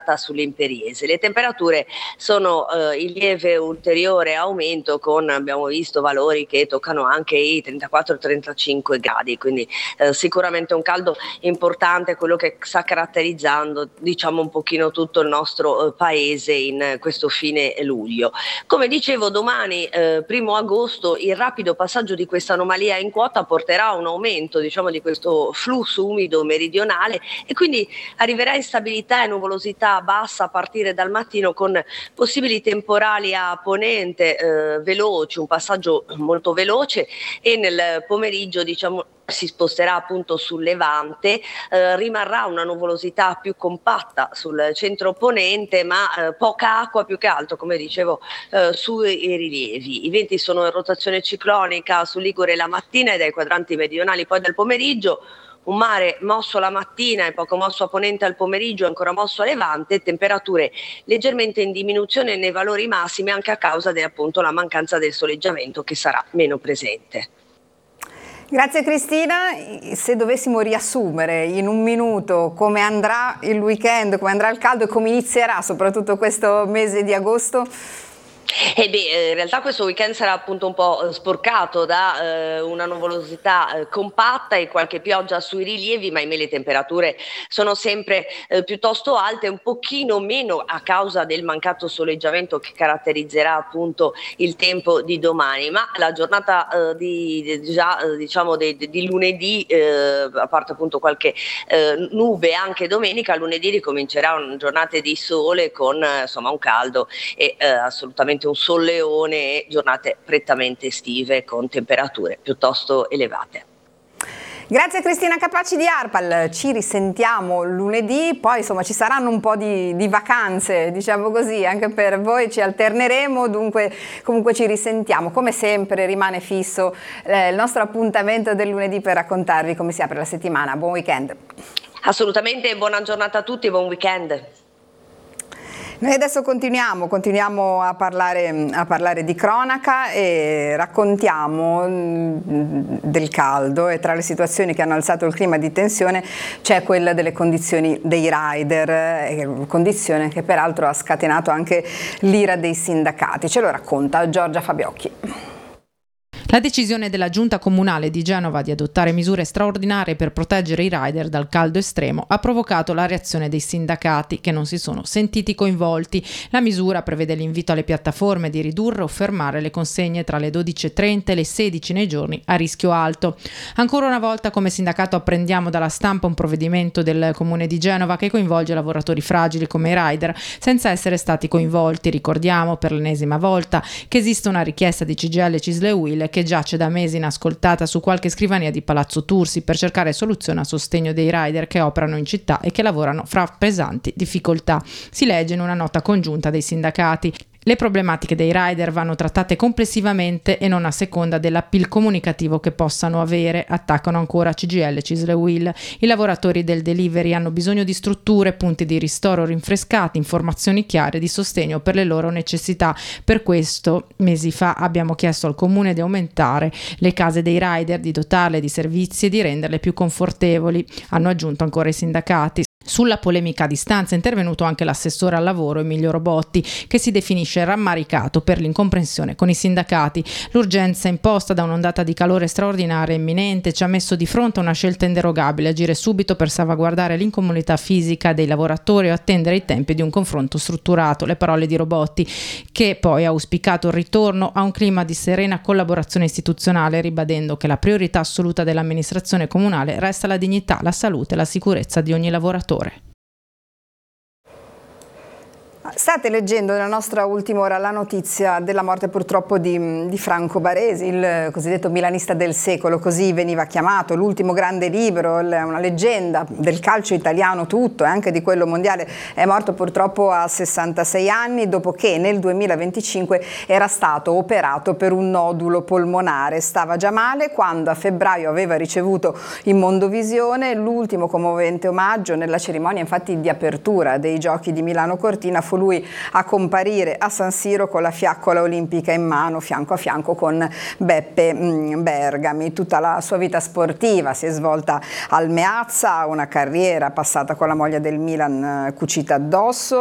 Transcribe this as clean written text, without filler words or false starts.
sull'Imperiese. Le temperature sono in lieve ulteriore aumento, con, abbiamo visto, valori che toccano anche i 34-35 gradi, quindi sicuramente un caldo importante, quello che sta caratterizzando, diciamo, un pochino tutto il nostro paese in questo fine luglio. Come dicevo, domani 1° agosto il rapido passaggio di questa anomalia in quota porterà a un aumento, diciamo, di questo flusso umido meridionale, e quindi arriverà instabilità e nuvolosità bassa a partire dal mattino, con possibili temporali a ponente veloci, un passaggio molto veloce, e nel pomeriggio, diciamo, si sposterà appunto sul levante, rimarrà una nuvolosità più compatta sul centro ponente, ma poca acqua più che altro, come dicevo, sui rilievi. I venti sono in rotazione ciclonica su Ligure la mattina e dai quadranti meridionali poi dal pomeriggio. Un mare mosso la mattina e poco mosso a ponente al pomeriggio, ancora mosso a levante, temperature leggermente in diminuzione nei valori massimi, anche a causa appunto la mancanza del soleggiamento, che sarà meno presente. Grazie Cristina. Se dovessimo riassumere in un minuto come andrà il weekend, come andrà il caldo e come inizierà soprattutto questo mese di agosto? In realtà questo weekend sarà appunto un po' sporcato da una nuvolosità compatta e qualche pioggia sui rilievi, ma ahimè le temperature sono sempre piuttosto alte, un pochino meno a causa del mancato soleggiamento che caratterizzerà appunto il tempo di domani. Ma la giornata di lunedì, a parte appunto qualche nube anche domenica, lunedì ricomincerà una giornata di sole con insomma un caldo e assolutamente un solleone, e giornate prettamente estive con temperature piuttosto elevate. Grazie Cristina Capaci di ARPAL, ci risentiamo lunedì, poi insomma ci saranno un po' di vacanze, diciamo così, anche per voi, ci alterneremo, dunque comunque ci risentiamo. Come sempre rimane fisso il nostro appuntamento del lunedì per raccontarvi come si apre la settimana. Buon weekend. Assolutamente, buona giornata a tutti, buon weekend. Noi adesso continuiamo a parlare di cronaca e raccontiamo del caldo, e tra le situazioni che hanno alzato il clima di tensione c'è quella delle condizioni dei rider, condizione che peraltro ha scatenato anche l'ira dei sindacati. Ce lo racconta Giorgia Fabiocchi. La decisione della Giunta Comunale di Genova di adottare misure straordinarie per proteggere i rider dal caldo estremo ha provocato la reazione dei sindacati, che non si sono sentiti coinvolti. La misura prevede l'invito alle piattaforme di ridurre o fermare le consegne tra le 12:30 e le 16 nei giorni a rischio alto. Ancora una volta, come sindacato, apprendiamo dalla stampa un provvedimento del Comune di Genova che coinvolge lavoratori fragili come i rider senza essere stati coinvolti. Ricordiamo per l'ennesima volta che esiste una richiesta di CGIL e CISL e UIL che giace da mesi inascoltata su qualche scrivania di Palazzo Tursi per cercare soluzioni a sostegno dei rider che operano in città e che lavorano fra pesanti difficoltà. Si legge in una nota congiunta dei sindacati. Le problematiche dei rider vanno trattate complessivamente e non a seconda dell'appeal comunicativo che possano avere, attaccano ancora CGIL, CISL e UIL. I lavoratori del delivery hanno bisogno di strutture, punti di ristoro rinfrescati, informazioni chiare di sostegno per le loro necessità. Per questo, mesi fa, abbiamo chiesto al Comune di aumentare le case dei rider, di dotarle di servizi e di renderle più confortevoli, hanno aggiunto ancora i sindacati. Sulla polemica a distanza è intervenuto anche l'assessore al lavoro Emilio Robotti, che si definisce rammaricato per l'incomprensione con i sindacati. L'urgenza imposta da un'ondata di calore straordinaria e imminente ci ha messo di fronte a una scelta inderogabile: agire subito per salvaguardare l'incolumità fisica dei lavoratori o attendere i tempi di un confronto strutturato. Le parole di Robotti, che poi ha auspicato il ritorno a un clima di serena collaborazione istituzionale, ribadendo che la priorità assoluta dell'amministrazione comunale resta la dignità, la salute e la sicurezza di ogni lavoratore. State leggendo nella nostra ultima ora la notizia della morte purtroppo di Franco Baresi, il cosiddetto milanista del secolo, così veniva chiamato, l'ultimo grande libro, una leggenda del calcio italiano tutto e anche di quello mondiale. È morto purtroppo a 66 anni dopo che nel 2025 era stato operato per un nodulo polmonare. Stava già male quando a febbraio aveva ricevuto in mondovisione l'ultimo commovente omaggio. Nella cerimonia infatti di apertura dei Giochi di Milano Cortina fu fu lui a comparire a San Siro con la fiaccola olimpica in mano, fianco a fianco con Beppe Bergami. Tutta la sua vita sportiva si è svolta al Meazza, una carriera passata con la maglia del Milan cucita addosso.